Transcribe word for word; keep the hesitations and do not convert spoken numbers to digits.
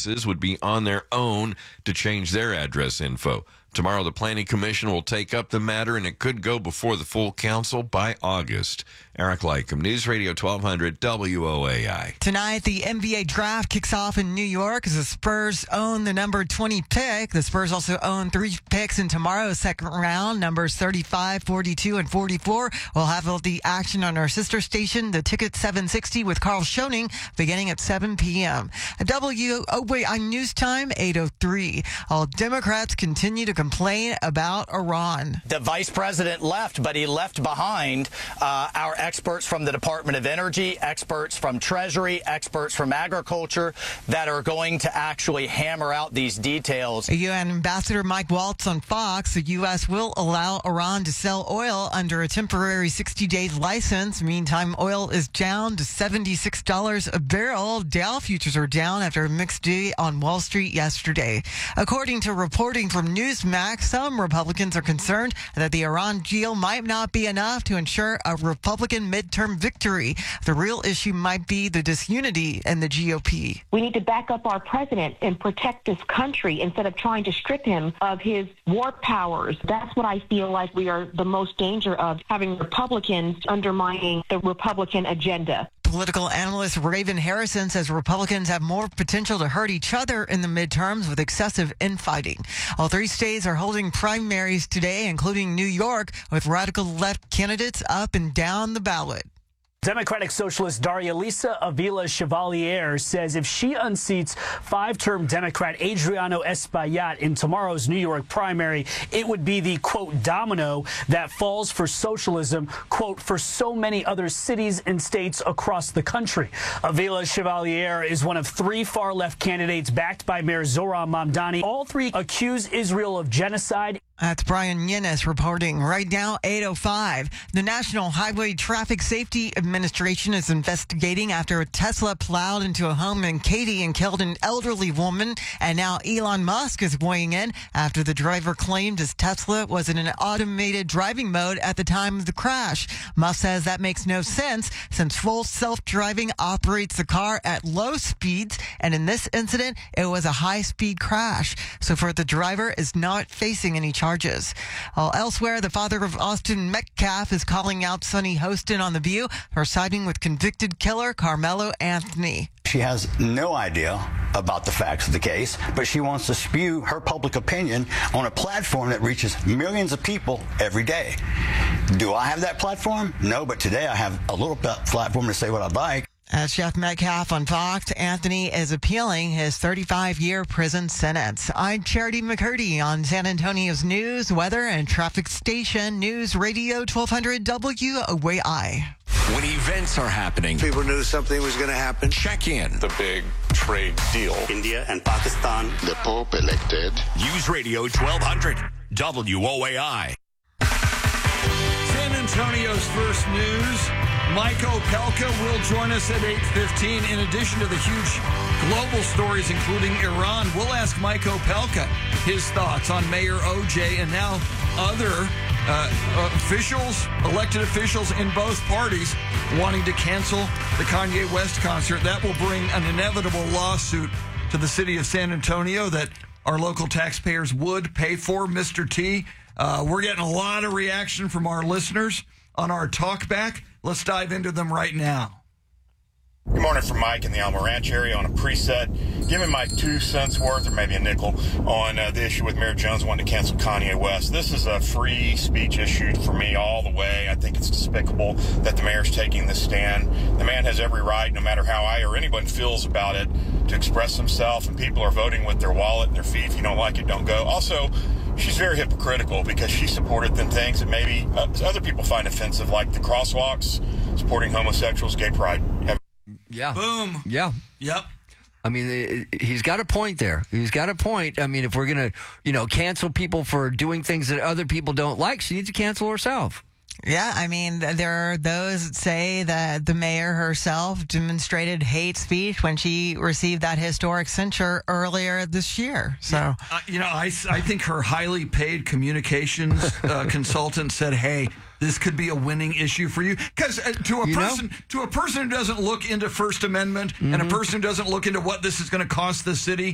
businesses would be on their own to change their address info. Tomorrow, the Planning Commission will take up the matter, and it could go before the full council by August. Eric Lycum, News Radio twelve hundred W O A I. Tonight, the N B A draft kicks off in New York as the Spurs own the number twenty pick. The Spurs also own three picks in tomorrow's second round. Numbers thirty-five, forty-two, and forty-four. We'll have all the action on our sister station, The Ticket seven sixty, with Carl Schoening, beginning at seven p.m. At W O A I News Time, eight oh three. All Democrats continue to complain about Iran. The vice president left, but he left behind uh, our experts from the Department of Energy, experts from Treasury, experts from agriculture that are going to actually hammer out these details. U N Ambassador Mike Waltz on Fox. The U S will allow Iran to sell oil under a temporary sixty-day license. Meantime, oil is down to seventy-six dollars a barrel. Dow futures are down after a mixed day on Wall Street yesterday. According to reporting from Newsmax, some Republicans are concerned that the Iran deal might not be enough to ensure a Republican midterm victory. The real issue might be the disunity in the G O P. We need to back up our president and protect this country instead of trying to strip him of his war powers. That's what I feel like we are the most danger of, having Republicans undermining the Republican agenda. Political analyst Raven Harrison says Republicans have more potential to hurt each other in the midterms with excessive infighting. All three states are holding primaries today, including New York, with radical left candidates up and down the ballot. Democratic Socialist Daria Lisa Avila Chevalier says if she unseats five-term Democrat Adriano Espaillat in tomorrow's New York primary, it would be the, quote, domino that falls for socialism, quote, for so many other cities and states across the country. Avila Chevalier is one of three far-left candidates backed by Mayor Zohran Mamdani. All three accuse Israel of genocide. That's Brian Yennis reporting right now, eight oh five. The National Highway Traffic Safety Administration is investigating after a Tesla plowed into a home in Katy and killed an elderly woman. And now Elon Musk is weighing in after the driver claimed his Tesla was in an automated driving mode at the time of the crash. Musk says that makes no sense since full self-driving operates the car at low speeds. And in this incident, it was a high-speed crash. So for the driver is not facing any charges. While elsewhere, the father of Austin Metcalf is calling out Sonny Hostin on The View for siding with convicted killer Carmelo Anthony. She has no idea about the facts of the case, but she wants to spew her public opinion on a platform that reaches millions of people every day. Do I have that platform? No, but today I have a little platform to say what I'd like. As Jeff Metcalf on Fox, Anthony is appealing his thirty-five-year prison sentence. I'm Charity McCurdy on San Antonio's news, weather, and traffic station, News Radio twelve hundred W O A I. When events are happening, people knew something was going to happen. Check in. The big trade deal. India and Pakistan. The Pope elected. News Radio twelve hundred W O A I. San Antonio's first news. Mike Opelka will join us at eight fifteen. In addition to the huge global stories, including Iran, we'll ask Mike Opelka his thoughts on Mayor O J and now other uh, officials, elected officials in both parties wanting to cancel the Kanye West concert. That will bring an inevitable lawsuit to the city of San Antonio that our local taxpayers would pay for. Mister T, uh, we're getting a lot of reaction from our listeners on our talkback. Let's dive into them right now. Good morning from Mike in the Alma Ranch area on a preset. Giving my two cents worth, or maybe a nickel, on uh, the issue with Mayor Jones wanting to cancel Kanye West. This is a free speech issue for me all the way. I think it's despicable that the mayor's taking this stand. The man has every right, no matter how I or anyone feels about it, to express himself, and people are voting with their wallet and their feet. If you don't like it, don't go. Also, she's very hypocritical because she supported them things that maybe uh, other people find offensive, like the crosswalks, supporting homosexuals, gay pride. Have- yeah. Boom. Yeah. Yep. I mean, he's got a point there. He's got a point. I mean, if we're going to, you know, cancel people for doing things that other people don't like, she needs to cancel herself. Yeah, I mean, there are those that say that the mayor herself demonstrated hate speech when she received that historic censure earlier this year. So, yeah, uh, you know, I, I think her highly paid communications uh, consultant said, hey, this could be a winning issue for you. Because uh, to a you person know? to a person who doesn't look into First Amendment mm-hmm. and a person who doesn't look into what this is going to cost the city,